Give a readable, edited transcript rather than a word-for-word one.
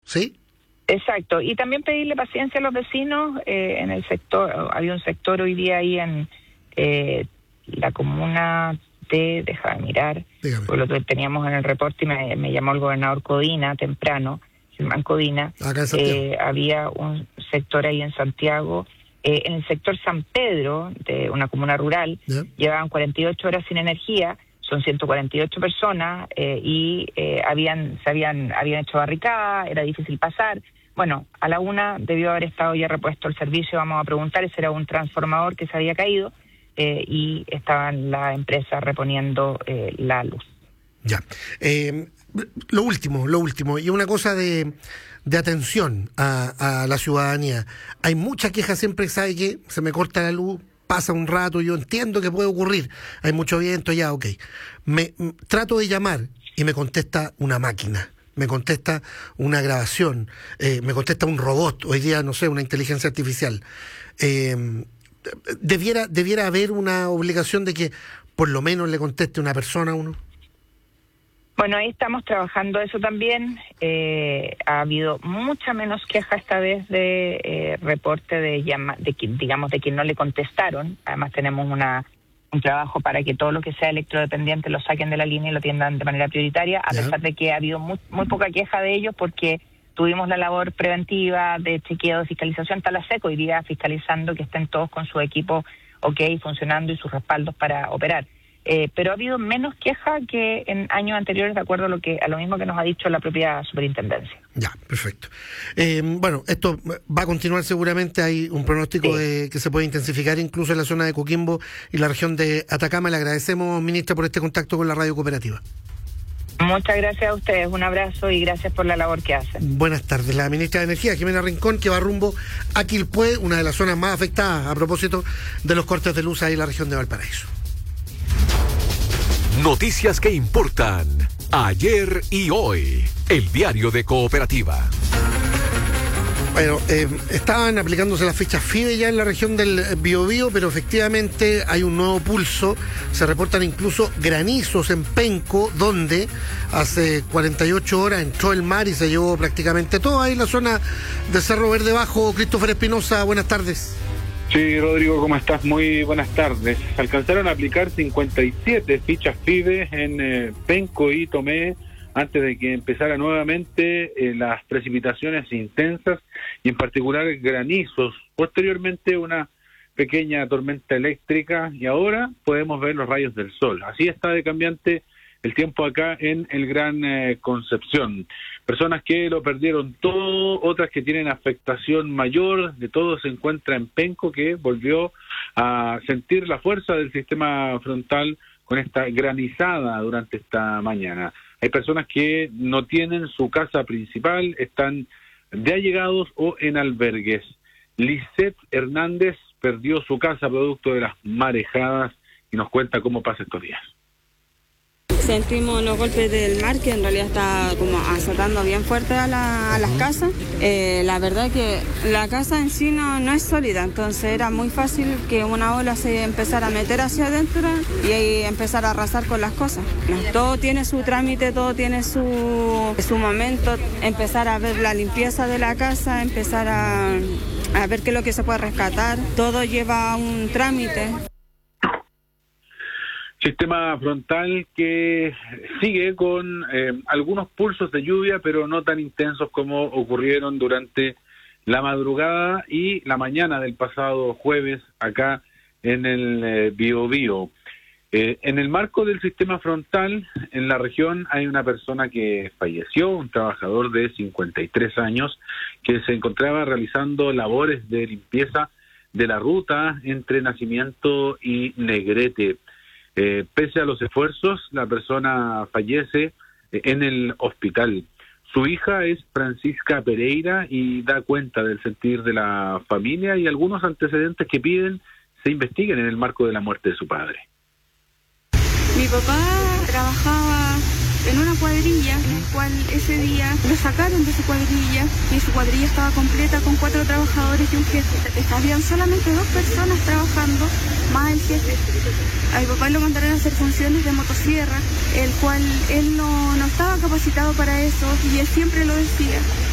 ¿sí? Exacto, y también pedirle paciencia a los vecinos en el sector. Había un sector hoy día ahí en la comuna de, déjame mirar, por lo que teníamos en el reporte y me llamó el gobernador Codina temprano, Germán Codina. Acá en Santiago. Había un sector ahí en Santiago, en el sector San Pedro, de una comuna rural, llevaban 48 horas sin energía. Son 148 personas y habían hecho barricada, era difícil pasar. Bueno, a la 1 debió haber estado ya repuesto el servicio, vamos a preguntar, ese era un transformador que se había caído y estaban las empresas reponiendo la luz. Ya. Lo último, y una cosa de atención a la ciudadanía. Hay mucha queja siempre, sabe que se me corta la luz, pasa un rato, yo entiendo que puede ocurrir, hay mucho viento, ya, ok. Trato de llamar y me contesta una máquina, me contesta una grabación, me contesta un robot, hoy día, no sé, una inteligencia artificial. Debiera haber una obligación de que por lo menos le conteste una persona a uno. Bueno, ahí estamos trabajando eso también. Ha habido mucha menos queja esta vez de reporte de quien no le contestaron. Además tenemos un trabajo para que todo lo que sea electrodependiente lo saquen de la línea y lo atiendan de manera prioritaria, a pesar de que ha habido muy poca queja de ellos, porque tuvimos la labor preventiva de chequeo, de fiscalización, está la SECO hoy día fiscalizando que estén todos con su equipo funcionando y sus respaldos para operar. Pero ha habido menos queja que en años anteriores, de acuerdo a lo mismo que nos ha dicho la propia superintendencia. Ya, perfecto. Bueno, esto va a continuar seguramente, hay un pronóstico de que se puede intensificar incluso en la zona de Coquimbo y la región de Atacama. Le agradecemos, ministra, por este contacto con la Radio Cooperativa. Muchas gracias a ustedes, un abrazo y gracias por la labor que hacen. Buenas tardes. La ministra de Energía, Jimena Rincón, que va rumbo a Quilpué, una de las zonas más afectadas a propósito de los cortes de luz ahí en la región de Valparaíso. Noticias que importan ayer y hoy. El diario de Cooperativa. Bueno, estaban aplicándose las fichas FIDE ya en la región del Biobío, pero efectivamente hay un nuevo pulso. Se reportan incluso granizos en Penco, donde hace 48 horas entró el mar y se llevó prácticamente todo. Ahí en la zona de Cerro Verde Bajo. Christopher Espinosa, buenas tardes. Sí, Rodrigo, ¿cómo estás? Muy buenas tardes. Alcanzaron a aplicar 57 fichas FIDE en Penco y Tomé antes de que empezara nuevamente las precipitaciones intensas y en particular granizos. Posteriormente una pequeña tormenta eléctrica y ahora podemos ver los rayos del sol. Así está de cambiante el tiempo acá en el Gran Concepción. Personas que lo perdieron todo, otras que tienen afectación mayor, de todo se encuentra en Penco, que volvió a sentir la fuerza del sistema frontal con esta granizada durante esta mañana. Hay personas que no tienen su casa principal, están de allegados o en albergues. Lisette Hernández perdió su casa producto de las marejadas y nos cuenta cómo pasa estos días. Sentimos los golpes del mar, que en realidad está como azotando bien fuerte a las casas. La verdad que la casa en sí no es sólida, entonces era muy fácil que una ola se empezara a meter hacia adentro y ahí empezar a arrasar con las cosas. Todo tiene su trámite, todo tiene su momento, empezar a ver la limpieza de la casa, empezar a ver qué es lo que se puede rescatar. Todo lleva un trámite. Sistema frontal que sigue con algunos pulsos de lluvia, pero no tan intensos como ocurrieron durante la madrugada y la mañana del pasado jueves acá en el Biobío. En el marco del sistema frontal, en la región hay una persona que falleció, un trabajador de 53 años, que se encontraba realizando labores de limpieza de la ruta entre Nacimiento y Negrete. Pese a los esfuerzos, la persona fallece en el hospital. Su hija es Francisca Pereira y da cuenta del sentir de la familia y algunos antecedentes que piden se investiguen en el marco de la muerte de su padre. Mi papá trabajaba en una cuadrilla, en el cual ese día lo sacaron de su cuadrilla y su cuadrilla estaba completa con 4 trabajadores y un jefe. Habían solamente 2 personas trabajando, más el jefe. A mi papá lo mandaron a hacer funciones de motosierra, el cual él no estaba capacitado para eso y él siempre lo decía.